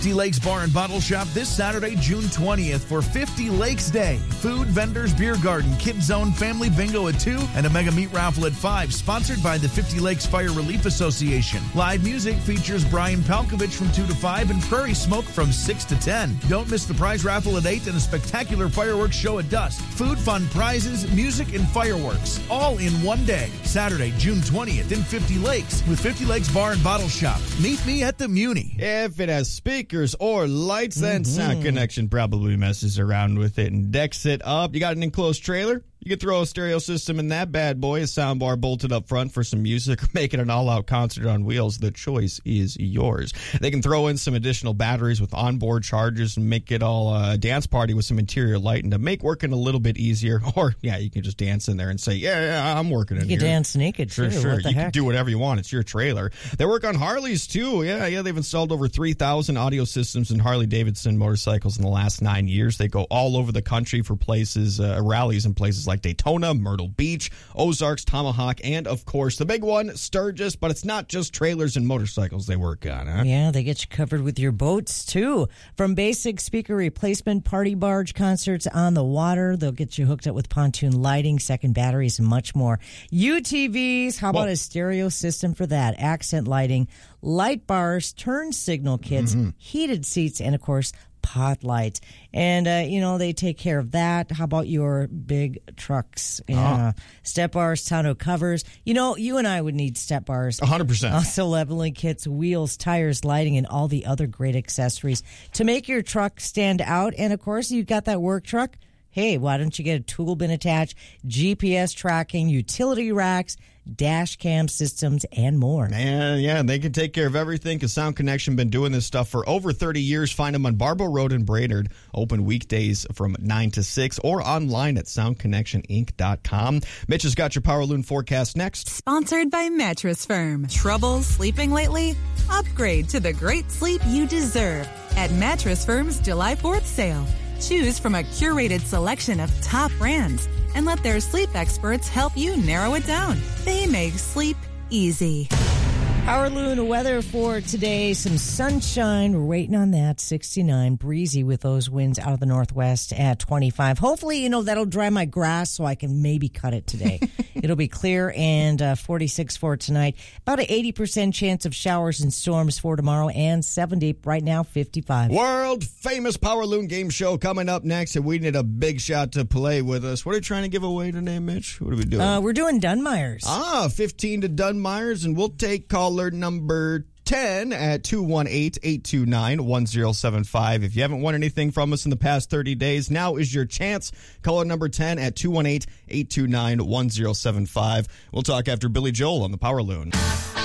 50 Lakes Bar and Bottle Shop this Saturday, June 20th for 50 Lakes Day. Food, vendors, beer garden, Kids Zone, family bingo at 2, and a mega meat raffle at 5, sponsored by the 50 Lakes Fire Relief Association. Live music features Brian Palkovich from 2 to 5 and Prairie Smoke from 6 to 10. Don't miss the prize raffle at 8 and a spectacular fireworks show at dusk. Food, fun, prizes, music, and fireworks, all in one day. Saturday, June 20th in 50 Lakes with 50 Lakes Bar and Bottle Shop. Meet me at the Muni. If it has speakers or lights, then Sound Connection probably messes around with it and decks it up. You got an enclosed trailer? You can throw a stereo system in that bad boy, a soundbar bolted up front for some music, or make it an all-out concert on wheels. The choice is yours. They can throw in some additional batteries with onboard chargers and make it all a dance party with some interior lighting to make working a little bit easier. Or, yeah, you can just dance in there and say, yeah, I'm working in here. You can dance naked, too. Sure. What the You heck? can do whatever you want. It's your trailer. They work on Harleys, too. Yeah, they've installed over 3,000 audio systems in Harley-Davidson motorcycles in the last 9 years. They go all over the country for rallies in places like Daytona, Myrtle Beach, Ozarks, Tomahawk, and, of course, the big one, Sturgis. But it's not just trailers and motorcycles they work on, huh? Yeah, they get you covered with your boats, too. From basic speaker replacement, party barge concerts on the water, they'll get you hooked up with pontoon lighting, second batteries, and much more. UTVs, how about a stereo system for that? Accent lighting, light bars, turn signal kits, heated seats, and, of course, pot lights. And, they take care of that. How about your big trucks? Step bars, tonneau covers. You and I would need step bars. 100%. Also leveling kits, wheels, tires, lighting, and all the other great accessories to make your truck stand out. And, of course, you got that work truck. Hey, why don't you get a tool bin attached, GPS tracking, utility racks, dash cam systems, and more. Yeah, they can take care of everything because Sound Connection been doing this stuff for over 30 years. Find them on Barbour Road in Brainerd, open weekdays from 9 to 6, or online at soundconnectioninc.com. Mitch has got your Power Loon forecast next. Sponsored by Mattress Firm. Trouble sleeping lately? Upgrade to the great sleep you deserve at Mattress Firm's July 4th sale. Choose from a curated selection of top brands and let their sleep experts help you narrow it down. They make sleep easy. Power Loon weather for today. Some sunshine. We're waiting on that. 69. Breezy with those winds out of the northwest at 25. Hopefully, that'll dry my grass so I can maybe cut it today. It'll be clear and 46 for tonight. About an 80% chance of showers and storms for tomorrow and 70 right now, 55. World famous Power Loon game show coming up next, and we need a big shot to play with us. What are you trying to give away today, Mitch? What are we doing? We're doing Dunmeyer's. 15 to Dunmeyer's, and we'll take caller number 10 at 218-829-1075. If you haven't won anything from us in the past 30 days, now is your chance. Caller number 10 at 218-829-1075. We'll talk after Billy Joel on the Power Loon.